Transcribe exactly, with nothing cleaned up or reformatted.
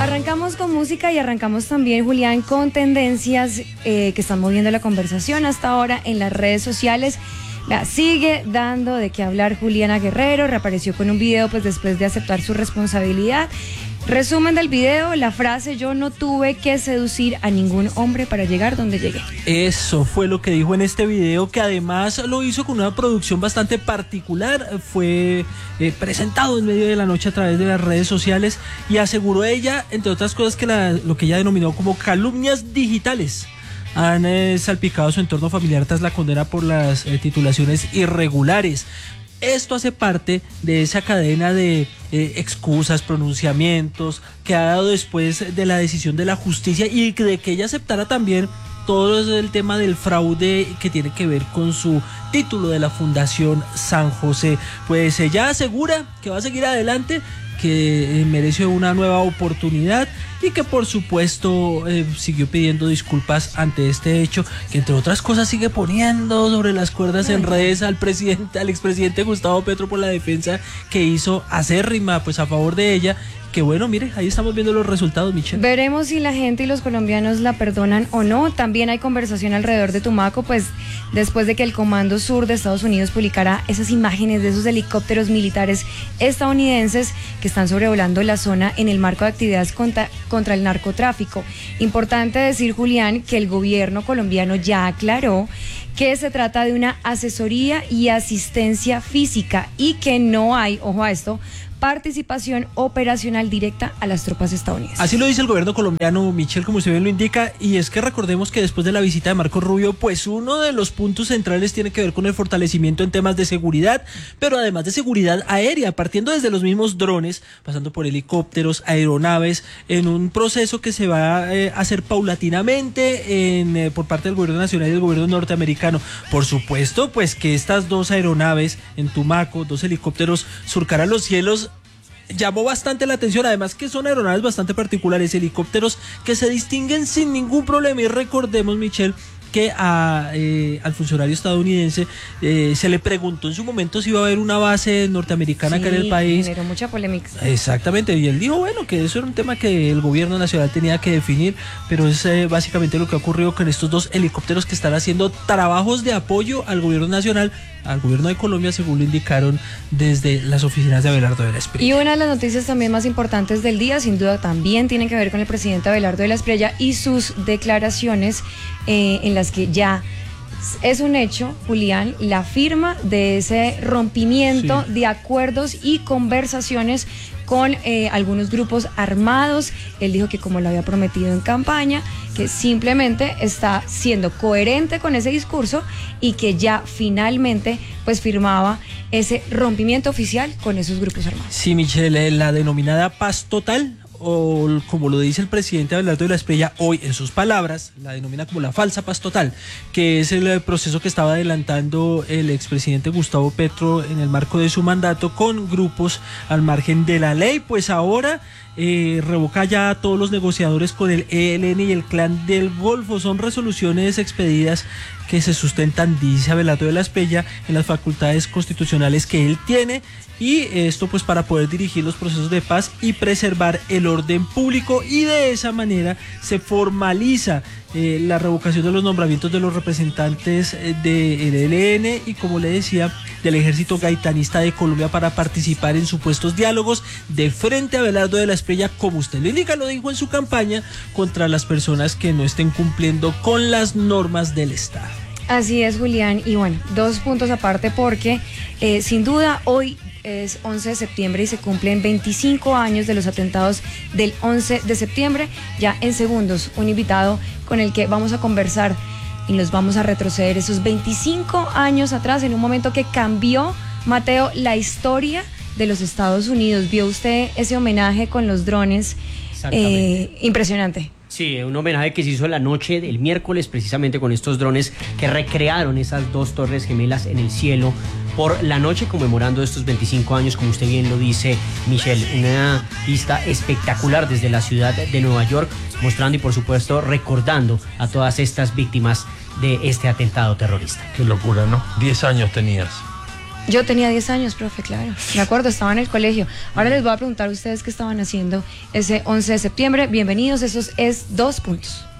Arrancamos con música y arrancamos también, Julián, con tendencias eh, que están moviendo la conversación hasta ahora en las redes sociales. La sigue dando de qué hablar Juliana Guerrero, reapareció con un video pues después de aceptar su responsabilidad. Resumen del video, la frase: yo no tuve que seducir a ningún hombre para llegar donde llegué. Eso fue lo que dijo en este video, que además lo hizo con una producción bastante particular. Fue eh, presentado en medio de la noche a través de las redes sociales y aseguró ella, entre otras cosas, que la, lo que ella denominó como calumnias digitales han eh, salpicado su entorno familiar tras la condena por las eh, titulaciones irregulares. Esto hace parte de esa cadena de eh, excusas, pronunciamientos que ha dado después de la decisión de la justicia y de que ella aceptara también todo el tema del fraude que tiene que ver con su título de la Fundación San José. Pues ella asegura que va a seguir adelante, que eh, merece una nueva oportunidad y que por supuesto eh, siguió pidiendo disculpas ante este hecho, que entre otras cosas sigue poniendo sobre las cuerdas en redes al presidente, al expresidente Gustavo Petro por la defensa que hizo acérrima pues a favor de ella. Que bueno, mire, ahí estamos viendo los resultados, Michelle. Veremos si la gente y los colombianos la perdonan o no. También hay conversación alrededor de Tumaco, pues después de que el Comando Sur de Estados Unidos publicara esas imágenes de esos helicópteros militares estadounidenses que están sobrevolando la zona en el marco de actividades contra, contra el narcotráfico. Importante decir, Julián, que el gobierno colombiano ya aclaró que se trata de una asesoría y asistencia física y que no hay, ojo a esto, participación operacional directa a las tropas estadounidenses. Así lo dice el gobierno colombiano, Michelle, como usted bien lo indica, y es que recordemos que después de la visita de Marco Rubio, pues uno de los puntos centrales tiene que ver con el fortalecimiento en temas de seguridad, pero además de seguridad aérea, partiendo desde los mismos drones, pasando por helicópteros, aeronaves, en un proceso que se va eh, a hacer paulatinamente en, eh, por parte del gobierno nacional y del gobierno norteamericano. Por supuesto, pues que estas dos aeronaves en Tumaco, dos helicópteros, surcaran los cielos, llamó bastante la atención, además que son aeronaves bastante particulares, helicópteros que se distinguen sin ningún problema. Y recordemos, Michelle, que a, eh, al funcionario estadounidense eh, se le preguntó en su momento si iba a haber una base norteamericana sí, acá en el país. Generó mucha polémica. Exactamente, y él dijo, bueno, que eso era un tema que el gobierno nacional tenía que definir, pero es eh, básicamente lo que ha ocurrido con estos dos helicópteros que están haciendo trabajos de apoyo al gobierno nacional, al gobierno de Colombia, según lo indicaron desde las oficinas de Abelardo de la Espriella. Y una de las noticias también más importantes del día, sin duda, también tiene que ver con el presidente Abelardo de la Espriella y sus declaraciones eh, en las que ya es un hecho, Julián, la firma de ese rompimiento sí. de acuerdos y conversaciones con eh, algunos grupos armados. Él dijo que, como lo había prometido en campaña, que simplemente está siendo coherente con ese discurso y que ya finalmente pues firmaba ese rompimiento oficial con esos grupos armados. Sí, Michelle, la denominada paz total, o como lo dice el presidente Abelardo de la Espriella hoy en sus palabras, la denomina como la falsa paz total, que es el proceso que estaba adelantando el expresidente Gustavo Petro en el marco de su mandato con grupos al margen de la ley. Pues ahora eh, revoca ya a todos los negociadores con el E L N y el Clan del Golfo. Son resoluciones expedidas que se sustentan, dice Abelardo de la Espriella, en las facultades constitucionales que él tiene, y esto pues para poder dirigir los procesos de paz y preservar el orden público, y de esa manera se formaliza eh, la revocación de los nombramientos de los representantes del E L N y, como le decía, del Ejército Gaitanista de Colombia para participar en supuestos diálogos de frente a Abelardo de la Espriella, como usted lo indica, lo dijo en su campaña, contra las personas que no estén cumpliendo con las normas del Estado. Así es, Julián, y bueno, dos puntos aparte porque eh, sin duda hoy es once de septiembre y se cumplen veinticinco años de los atentados del once de septiembre. Ya en segundos, un invitado con el que vamos a conversar y nos vamos a retroceder esos veinticinco años atrás, en un momento que cambió, Mateo, la historia de los Estados Unidos. ¿Vio usted ese homenaje con los drones? Eh, impresionante. Sí, un homenaje que se hizo la noche del miércoles, precisamente con estos drones que recrearon esas dos torres gemelas en el cielo por la noche, conmemorando estos veinticinco años, como usted bien lo dice, Michelle. Una vista espectacular desde la ciudad de Nueva York, mostrando y por supuesto recordando a todas estas víctimas de este atentado terrorista. Qué locura, ¿no? Diez años tenías. Yo tenía diez años, profe, claro. Me acuerdo, estaba en el colegio. Ahora les voy a preguntar a ustedes qué estaban haciendo ese once de septiembre. Bienvenidos, esos es dos puntos.